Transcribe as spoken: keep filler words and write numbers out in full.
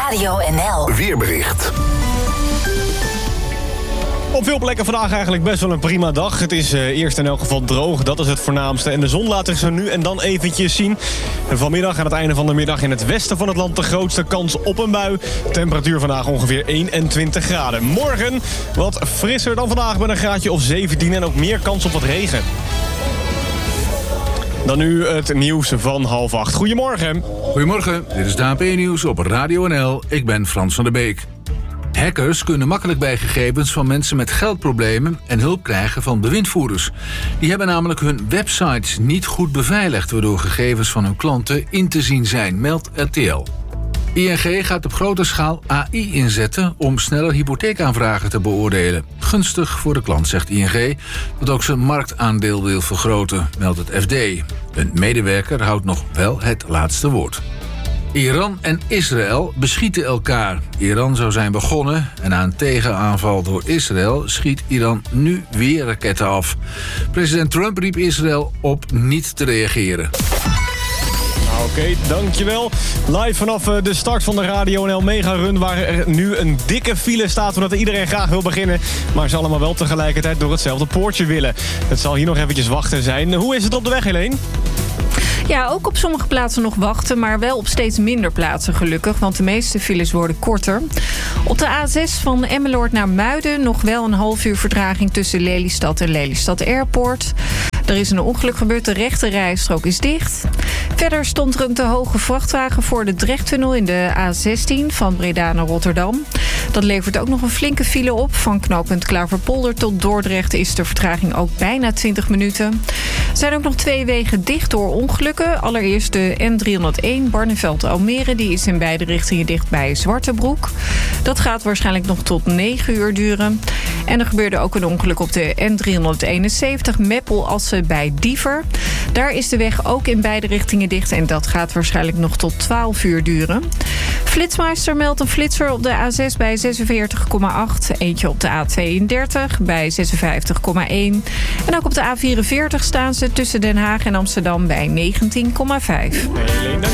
Radio N L Weerbericht. Op veel plekken vandaag eigenlijk best wel een prima dag. Het is uh, eerst in elk geval droog, dat is het voornaamste. En de zon laat zich zo nu en dan eventjes zien. En vanmiddag aan het einde van de middag in het westen van het land de grootste kans op een bui. Temperatuur vandaag ongeveer eenentwintig graden. Morgen wat frisser dan vandaag met een graadje of zeventien en ook meer kans op wat regen. Dan nu het nieuws van half acht. Goedemorgen. Goedemorgen, dit is de A P Nieuws op Radio N L. Ik ben Frans van der Beek. Hackers kunnen makkelijk bij gegevens van mensen met geldproblemen en hulp krijgen van bewindvoerders. Die hebben namelijk hun websites niet goed beveiligd, waardoor gegevens van hun klanten in te zien zijn, meldt R T L. I N G gaat op grote schaal A I inzetten om sneller hypotheekaanvragen te beoordelen. Gunstig voor de klant, zegt I N G, dat ook zijn marktaandeel wil vergroten, meldt het F D. Een medewerker houdt nog wel het laatste woord. Iran en Israël beschieten elkaar. Iran zou zijn begonnen en na een tegenaanval door Israël schiet Iran nu weer raketten af. President Trump riep Israël op niet te reageren. Oké, okay, dankjewel. Live vanaf de start van de Radio N L Mega Run, waar er nu een dikke file staat, omdat iedereen graag wil beginnen. Maar ze allemaal wel tegelijkertijd door hetzelfde poortje willen. Het zal hier nog eventjes wachten zijn. Hoe is het op de weg, Helene? Ja, ook op sommige plaatsen nog wachten, maar wel op steeds minder plaatsen gelukkig, want de meeste files worden korter. Op de A zes van Emmeloord naar Muiden nog wel een half uur vertraging tussen Lelystad en Lelystad Airport. Er is een ongeluk gebeurd, de rechte rijstrook is dicht. Verder stond er een te hoge vrachtwagen voor de Drechttunnel in de A zestien van Breda naar Rotterdam. Dat levert ook nog een flinke file op. Van knooppunt Klaverpolder tot Dordrecht is de vertraging ook bijna twintig minuten. Er zijn ook nog twee wegen dicht door ongelukken. Allereerst de N driehonderdéén Barneveld-Almere. Die is in beide richtingen dicht bij Zwartebroek. Dat gaat waarschijnlijk nog tot negen uur duren. En er gebeurde ook een ongeluk op de N driehonderdeenenzeventig Meppel-Assen bij Diever. Daar is de weg ook in beide richtingen dicht en dat gaat waarschijnlijk nog tot twaalf uur duren. Flitsmeister meldt een flitser op de A zes bij zesenveertig komma acht. Eentje op de A tweeëndertig bij zesenvijftig komma één. En ook op de A vierenveertig staan ze tussen Den Haag en Amsterdam bij negentien komma vijf. Hey,